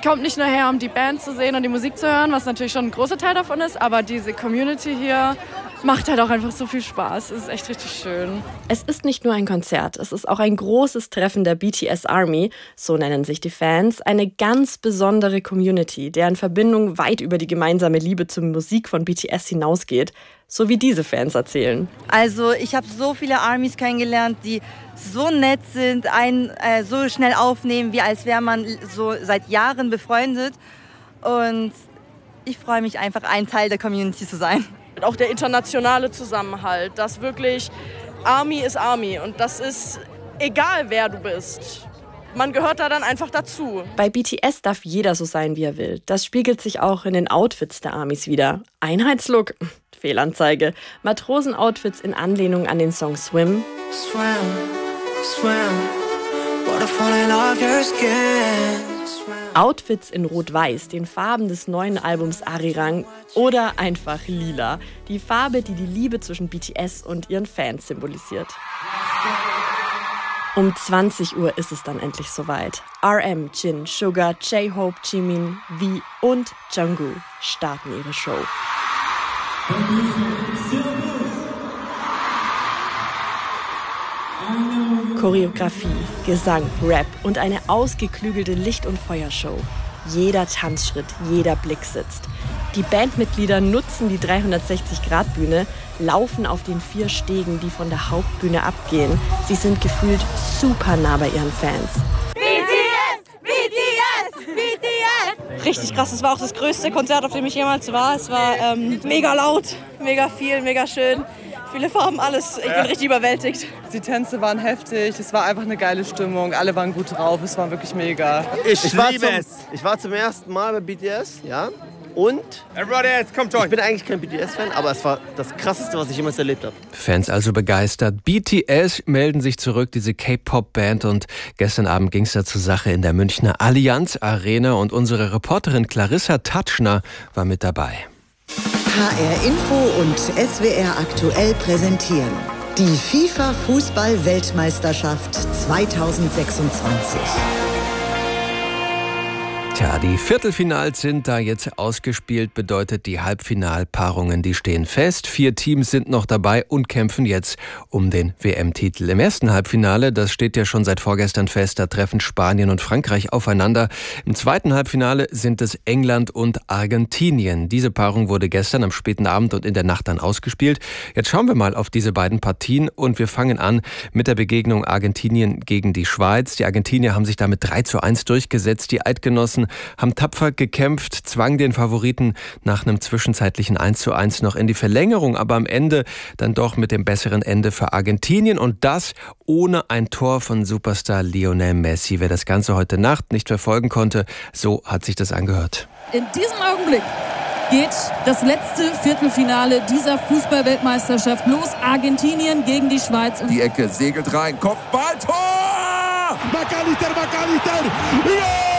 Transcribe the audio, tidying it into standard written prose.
kommt nicht nur her, um die Band zu sehen und die Musik zu hören, was natürlich schon ein großer Teil davon ist, aber diese Community hier macht halt auch einfach so viel Spaß. Es ist echt richtig schön. Es ist nicht nur ein Konzert, es ist auch ein großes Treffen der BTS Army, so nennen sich die Fans, eine ganz besondere Community, deren Verbindung weit über die gemeinsame Liebe zur Musik von BTS hinausgeht, so wie diese Fans erzählen. Also ich habe so viele Armys kennengelernt, die so nett sind, einen so schnell aufnehmen, wie als wäre man so seit Jahren befreundet. Und ich freue mich einfach, ein Teil der Community zu sein. Auch der internationale Zusammenhalt, dass wirklich Army ist Army und das ist egal, wer du bist. Man gehört da dann einfach dazu. Bei BTS darf jeder so sein, wie er will. Das spiegelt sich auch in den Outfits der Armys wider. Einheitslook? Fehlanzeige. Matrosenoutfits in Anlehnung an den Song Swim. Swim, swim, waterfall in all your skin. Outfits in Rot-Weiß, den Farben des neuen Albums Arirang, oder einfach lila, die Farbe, die die Liebe zwischen BTS und ihren Fans symbolisiert. Um 20 Uhr ist es dann endlich soweit. RM, Jin, Suga, J-Hope, Jimin, V und Jungkook starten ihre Show. Choreografie, Gesang, Rap und eine ausgeklügelte Licht- und Feuershow. Jeder Tanzschritt, jeder Blick sitzt. Die Bandmitglieder nutzen die 360-Grad-Bühne, laufen auf den 4 Stegen, die von der Hauptbühne abgehen. Sie sind gefühlt super nah bei ihren Fans. BTS! BTS! BTS! Richtig krass, es war auch das größte Konzert, auf dem ich jemals war. Es war mega laut, mega viel, mega schön. Viele Farben, alles. Ich bin richtig überwältigt. Die Tänze waren heftig, es war einfach eine geile Stimmung, alle waren gut drauf, es war wirklich mega. Ich war zum ersten Mal bei BTS, ja. Und ich bin eigentlich kein BTS-Fan, aber es war das Krasseste, was ich jemals erlebt habe. Fans also begeistert. BTS melden sich zurück, diese K-Pop-Band. Und gestern Abend ging es da zur Sache in der Münchner Allianz Arena. Und unsere Reporterin Clarissa Tatschner war mit dabei. HR Info und SWR aktuell präsentieren die FIFA-Fußball-Weltmeisterschaft 2026. Tja, die Viertelfinals sind da jetzt ausgespielt, bedeutet die Halbfinalpaarungen, die stehen fest. 4 Teams sind noch dabei und kämpfen jetzt um den WM-Titel. Im ersten Halbfinale, das steht ja schon seit vorgestern fest, da treffen Spanien und Frankreich aufeinander. Im zweiten Halbfinale sind es England und Argentinien. Diese Paarung wurde gestern am späten Abend und in der Nacht dann ausgespielt. Jetzt schauen wir mal auf diese beiden Partien und wir fangen an mit der Begegnung Argentinien gegen die Schweiz. Die Argentinier haben sich damit 3:1 durchgesetzt. Die Eidgenossen haben tapfer gekämpft, zwangen den Favoriten nach einem zwischenzeitlichen 1:1 noch in die Verlängerung, aber am Ende dann doch mit dem besseren Ende für Argentinien und das ohne ein Tor von Superstar Lionel Messi. Wer das Ganze heute Nacht nicht verfolgen konnte, so hat sich das angehört. In diesem Augenblick geht das letzte Viertelfinale dieser Fußball-Weltmeisterschaft los. Argentinien gegen die Schweiz. Die Ecke segelt rein, Kopfballtor! McAllister! Ja!